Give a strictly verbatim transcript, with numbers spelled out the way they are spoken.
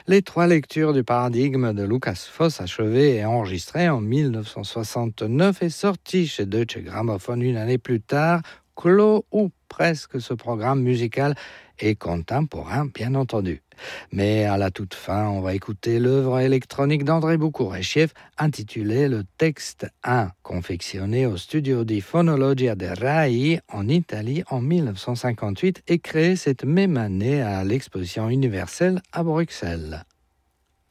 Les trois lectures du paradigme de Lukas Foss, achevées et enregistrées en mille neuf cent soixante-neuf et sorties chez Deutsche Grammophon une année plus tard, clôt ou presque ce programme musical et contemporain, bien entendu. Mais à la toute fin, on va écouter l'œuvre électronique d'André Boukourechtiev intitulée Le Texte un, confectionné au studio di Fonologia de Rai en Italie en mille neuf cent cinquante-huit et créé cette même année à l'exposition universelle à Bruxelles.